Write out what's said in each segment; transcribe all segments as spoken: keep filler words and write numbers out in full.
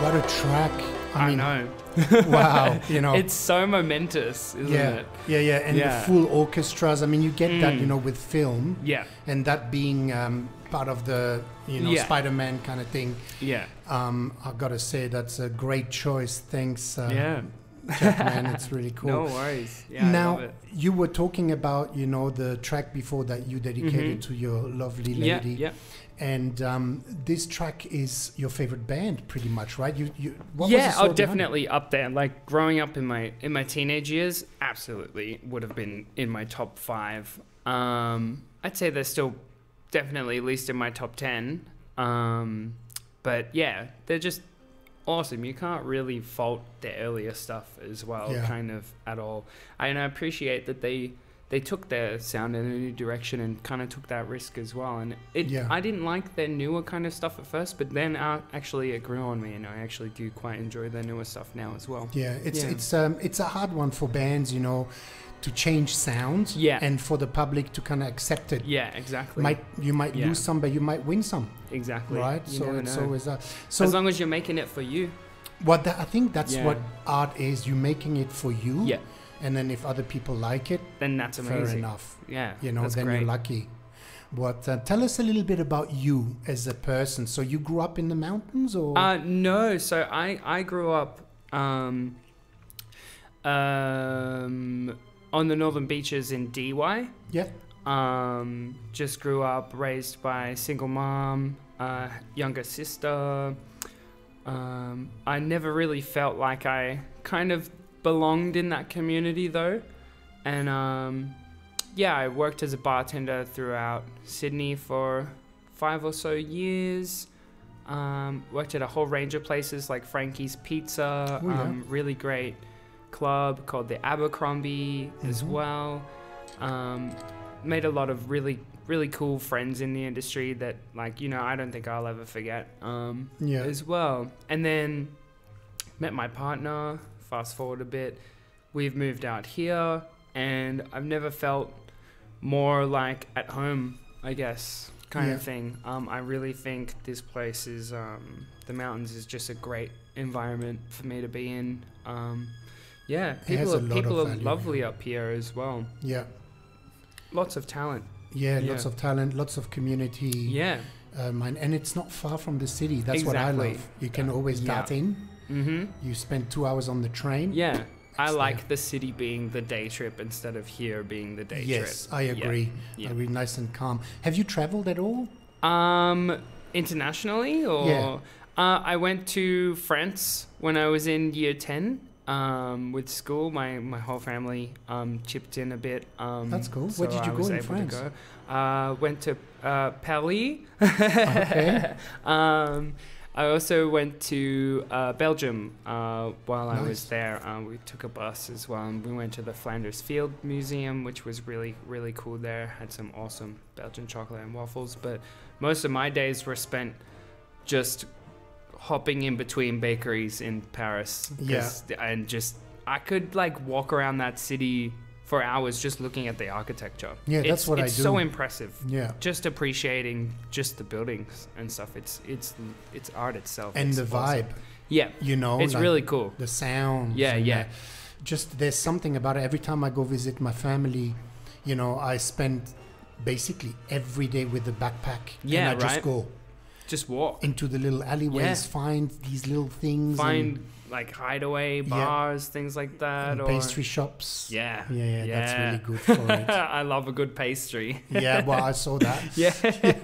What a track. I, I mean, know. Wow, you know. It's so momentous, isn't yeah, it? yeah, yeah, and Yeah. the full orchestras. I mean, you get that, Mm. you know, with film, Yeah, and that being um, part of the, you know, Yeah. Spider-Man kind of thing. yeah, Um, I've got to say that's a great choice. Thanks, uh, yeah. Jack, man. It's really cool. No worries. Yeah, I now, love it. you were talking about, you know, the track before that you dedicated Mhm. to your lovely Yeah, lady. yeah. And um, this track is your favorite band, pretty much, right? You, you, what was Yeah, the story oh, behind it? definitely up there. Like growing up in my in my teenage years, absolutely would have been in my top five. Um, I'd say they're still definitely at least in my top ten. Um, but yeah, they're just awesome. You can't really fault their earlier stuff as well, Yeah. kind of at all. And I appreciate that they they took their sound in a new direction and kind of took that risk as well. And it, Yeah. I didn't like their newer kind of stuff at first, but then uh, actually it grew on me, and I actually do quite enjoy their newer stuff now as well. Yeah, it's Yeah. it's um it's a hard one for bands, you know, to change sound. Yeah. And for the public to kind of accept it. Yeah, exactly. Might you might Yeah. lose some, but you might win some, exactly. right? You so never it's know. always uh, so. As long as you're making it for you. what the, I think that's Yeah. what art is. You making it for you. Yeah. And then if other people like it, Then that's amazing. fair enough. Yeah. You know, that's then great. you're lucky. But uh, tell us a little bit about you as a person. So you grew up in the mountains, or Uh, no, so I, I grew up um, um, on the northern beaches in D Y. yeah, Um, just grew up raised by a single mom, uh, younger sister. Um, I never really felt like I kind of belonged in that community though. And um, yeah, I worked as a bartender throughout Sydney for five or so years. Um, worked at a whole range of places like Frankie's Pizza, Oh, yeah. um, really great club called the Abercrombie as Mhm. well. Um, made a lot of really, really cool friends in the industry that, like, you know, I don't think I'll ever forget um, yeah, as well. And then met my partner, fast forward a bit, we've moved out here, and I've never felt more like at home, I guess, kind Yeah. of thing. Um, I really think this place is, um, the mountains is just a great environment for me to be in. Um, yeah, It has people a are, lot of people are value, lovely yeah. up here as well. yeah, Lots of talent. yeah. Yeah. Lots of talent, lots of community. Yeah. Um, and, and it's not far from the city. That's what I Exactly. love. You can always Yeah. dart in. Mm-hmm. You spend two hours on the train. Yeah. I It's like there. the city being the day trip instead of here being the day Yes, trip. I Yeah. agree. Yeah. I agree. Nice and calm. Have you traveled at all? Um, internationally, or Yeah. uh, I went to France when I was in year ten. Um, with school, my my whole family um chipped in a bit. Um, That's cool. so Where did you I go was in able to France? go. Uh, went to uh, Paris. Okay. um, I also went to uh, Belgium uh, while I Nice. was there. Uh, we took a bus as well, and we went to the Flanders Field Museum, which was really, really cool there. Had some awesome Belgian chocolate and waffles. But most of my days were spent just hopping in between bakeries in Paris. 'cause- And just, I could like walk around that city for hours just looking at the architecture. Yeah, it's, that's what I it's do. so impressive. Yeah. Just appreciating just the buildings and stuff. It's it's it's art itself. And It's the awesome. vibe, Yeah, you know. it's like really cool. the sound. Yeah, yeah. Just there's something about it. Every time I go visit my family, you know, I spend basically every day with the backpack. Yeah, and I just right. go Just walk. into the little alleyways, Yeah. find these little things, Find like hideaway bars, things like that, and or pastry shops. Yeah, Yeah, yeah, that's Yeah. really good for it. I love a good pastry. Yeah, well, I saw that. Yeah.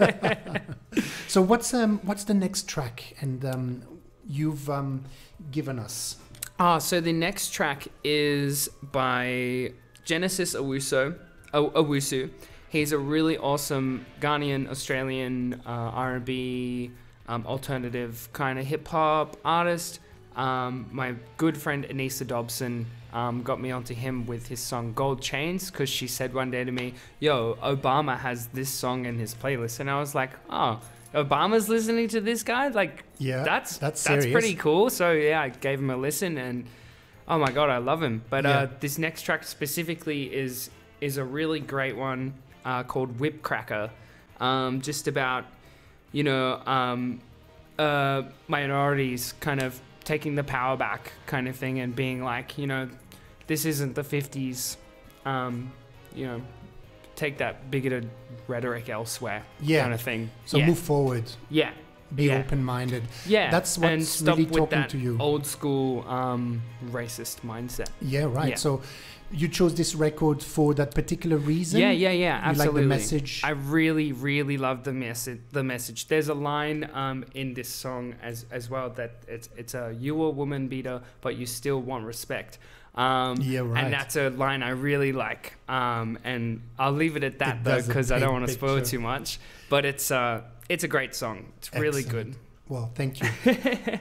So what's um what's the next track? And um, you've um given us. Ah, so the next track is by Genesis Owusu. O- Owusu. He's a really awesome Ghanaian, Australian uh, R and B, um, alternative kind of hip hop artist. Um, my good friend Anissa Dobson um, got me onto him with his song Gold Chains, because she said one day to me, yo, Obama has this song in his playlist. And I was like, oh, Obama's listening to this guy? Like, Yeah, that's that's that's serious. pretty cool. So yeah, I gave him a listen, and oh my god, I love him. But Yeah. uh, this next track specifically is is a really great one uh, called Whip Cracker, um, just about, you know, um, uh, minorities kind of taking the power back kind of thing and being like, you know, this isn't the fifties, um, you know, take that bigoted rhetoric elsewhere Yeah. kind of thing. So yeah. move forward. Yeah. Be Yeah. open-minded. Yeah. That's and what's stop really with talking that to you. old school um, racist mindset. Yeah, right. Yeah. So you chose this record for that particular reason? Yeah, yeah, yeah, You absolutely. like the message? I really, really love the message. The message. There's a line um, in this song as as well that it's it's a you a woman beater, but you still want respect. Um, Yeah, right. And that's a line I really like. Um, and I'll leave it at that It though, does a because I big don't want to spoil picture. too much. But it's uh, it's a great song. It's really Excellent. good. Well, thank you.